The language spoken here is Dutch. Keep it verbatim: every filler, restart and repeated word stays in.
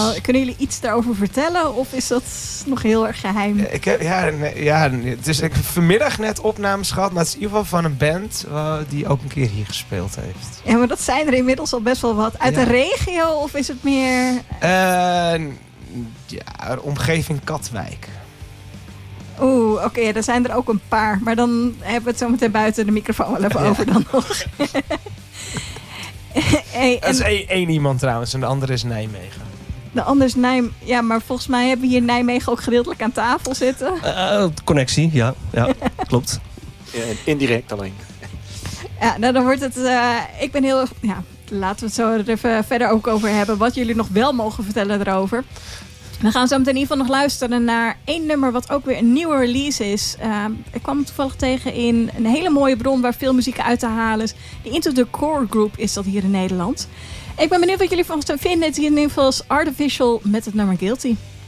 wel, kunnen jullie iets daarover vertellen? Of is dat nog heel erg geheim? Ik heb, ja, nee, ja, dus ik heb vanmiddag net opnames gehad. Maar het is in ieder geval van een band uh, die ook een keer hier gespeeld heeft. Ja, maar dat zijn er inmiddels al best wel wat. Uit ja. de regio of is het meer... Uh, ja, omgeving Katwijk. Oeh, oké, okay, er zijn er ook een paar. Maar dan hebben we het zo meteen buiten de microfoon wel even ja. over dan nog. hey, dat is één, één iemand trouwens en de andere is Nijmegen. De andere is Nijmegen. Ja, maar volgens mij hebben we hier Nijmegen ook gedeeltelijk aan tafel zitten. Uh, connectie, ja. ja klopt. Ja, indirect alleen. Ja, nou dan wordt het... Uh, ik ben heel... Ja, laten we het zo er even verder ook over hebben. Wat jullie nog wel mogen vertellen erover. We gaan zo meteen in ieder geval nog luisteren naar één nummer wat ook weer een nieuwe release is. Uh, ik kwam toevallig tegen in een hele mooie bron waar veel muziek uit te halen is. De Into the Core Group is dat hier in Nederland. Ik ben benieuwd wat jullie van vinden. Het is in ieder geval Artificial met het nummer Guilty.